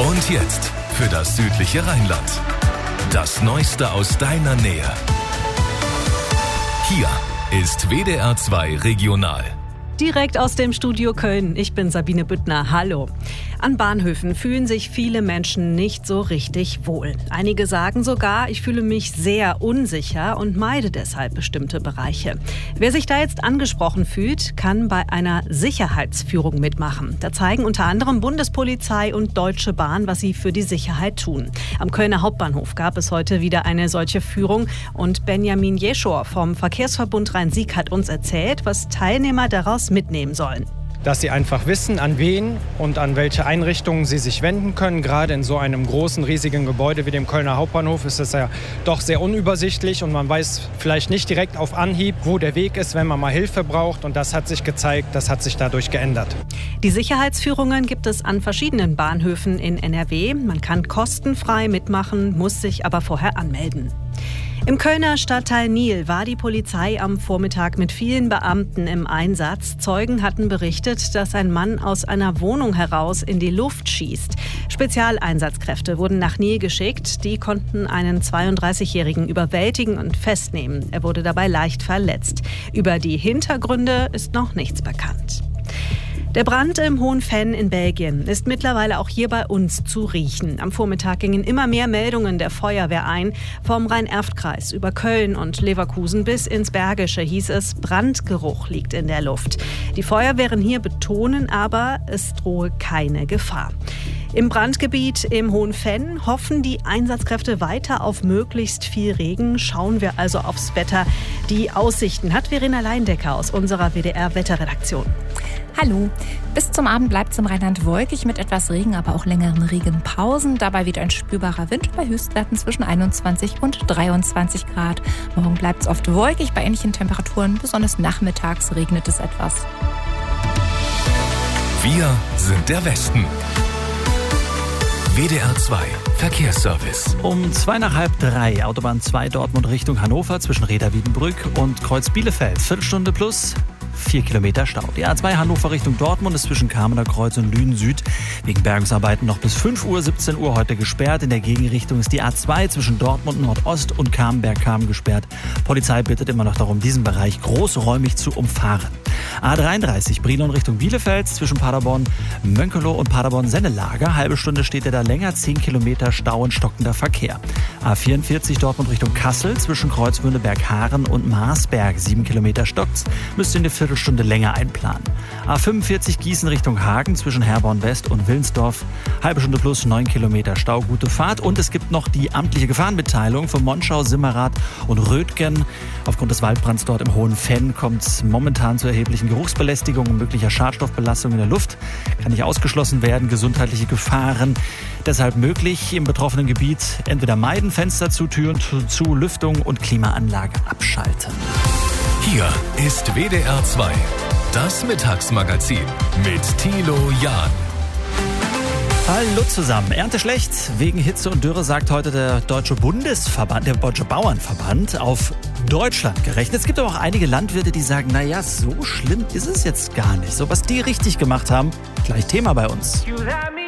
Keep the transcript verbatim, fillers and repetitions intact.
Und jetzt für das südliche Rheinland. Das Neueste aus deiner Nähe. Hier ist W D R zwei Regional. Direkt aus dem Studio Köln. Ich bin Sabine Büttner. Hallo. An Bahnhöfen fühlen sich viele Menschen nicht so richtig wohl. Einige sagen sogar, ich fühle mich sehr unsicher und meide deshalb bestimmte Bereiche. Wer sich da jetzt angesprochen fühlt, kann bei einer Sicherheitsführung mitmachen. Da zeigen unter anderem Bundespolizei und Deutsche Bahn, was sie für die Sicherheit tun. Am Kölner Hauptbahnhof gab es heute wieder eine solche Führung und Benjamin Jeschor vom Verkehrsverbund Rhein-Sieg hat uns erzählt, was Teilnehmer daraus mitnehmen sollen. Dass sie einfach wissen, an wen und an welche Einrichtungen sie sich wenden können. Gerade in so einem großen, riesigen Gebäude wie dem Kölner Hauptbahnhof ist es ja doch sehr unübersichtlich und man weiß vielleicht nicht direkt auf Anhieb, wo der Weg ist, wenn man mal Hilfe braucht. Und das hat sich gezeigt, das hat sich dadurch geändert. Die Sicherheitsführungen gibt es an verschiedenen Bahnhöfen in N R W. Man kann kostenfrei mitmachen, muss sich aber vorher anmelden. Im Kölner Stadtteil Niel war die Polizei am Vormittag mit vielen Beamten im Einsatz. Zeugen hatten berichtet, dass ein Mann aus einer Wohnung heraus in die Luft schießt. Spezialeinsatzkräfte wurden nach Niel geschickt. Die konnten einen zweiunddreißigjährigen überwältigen und festnehmen. Er wurde dabei leicht verletzt. Über die Hintergründe ist noch nichts bekannt. Der Brand im Hohen Venn in Belgien ist mittlerweile auch hier bei uns zu riechen. Am Vormittag gingen immer mehr Meldungen der Feuerwehr ein. Vom Rhein-Erft-Kreis über Köln und Leverkusen bis ins Bergische hieß es, Brandgeruch liegt in der Luft. Die Feuerwehren hier betonen aber, es drohe keine Gefahr. Im Brandgebiet im Hohen Venn hoffen die Einsatzkräfte weiter auf möglichst viel Regen. Schauen wir also aufs Wetter. Die Aussichten hat Verena Leindecker aus unserer W D R-Wetterredaktion. Hallo. Bis zum Abend bleibt es im Rheinland wolkig mit etwas Regen, aber auch längeren Regenpausen. Dabei weht ein spürbarer Wind bei Höchstwerten zwischen einundzwanzig und dreiundzwanzig Grad. Morgen bleibt es oft wolkig bei ähnlichen Temperaturen. Besonders nachmittags regnet es etwas. Wir sind der Westen. W D R zwei Verkehrsservice. Um zwei nach halb drei, Autobahn zwei Dortmund Richtung Hannover zwischen Reda-Wiedenbrück und Kreuz Bielefeld. Viertelstunde plus vier Kilometer Stau. Die A zwei Hannover Richtung Dortmund ist zwischen Kamener Kreuz und Lünen Süd wegen Bergungsarbeiten noch bis fünf Uhr, siebzehn Uhr heute gesperrt. In der Gegenrichtung ist die A zwei zwischen Dortmund Nordost und Kamenberg-Kamen gesperrt. Polizei bittet immer noch darum, diesen Bereich großräumig zu umfahren. A dreiunddreißig Brilon Richtung Bielefeld zwischen Paderborn Mönckeloh und Paderborn Sennelager. Halbe Stunde steht er da länger, zehn Kilometer Stau und stockender Verkehr. A vierundvierzig Dortmund Richtung Kassel zwischen Kreuzwürdeberg-Haaren und Marsberg. sieben Kilometer stockt's, müsst ihr eine Viertelstunde länger einplanen. A fünfundvierzig Gießen Richtung Hagen zwischen Herborn West und Willensdorf. Halbe Stunde plus neun Kilometer Stau, gute Fahrt. Und es gibt noch die amtliche Gefahrenmitteilung von Monschau, Simmerath und Rötgen. Aufgrund des Waldbrands dort im Hohen Venn kommt es momentan zu erheblichen Geruchsbelästigung und möglicher Schadstoffbelastung in der Luft. Kann nicht ausgeschlossen werden, gesundheitliche Gefahren. Deshalb möglich im betroffenen Gebiet entweder meiden, Fenster zu, Türen zu, Lüftung und Klimaanlage abschalten. Hier ist W D R zwei, das Mittagsmagazin mit Thilo Jahn. Hallo zusammen. Ernte schlecht wegen Hitze und Dürre, sagt heute der Deutsche Bundesverband, der Deutsche Bauernverband, auf Deutschland gerechnet. Es gibt aber auch einige Landwirte, die sagen, naja, so schlimm ist es jetzt gar nicht. So, was die richtig gemacht haben, gleich Thema bei uns. You let me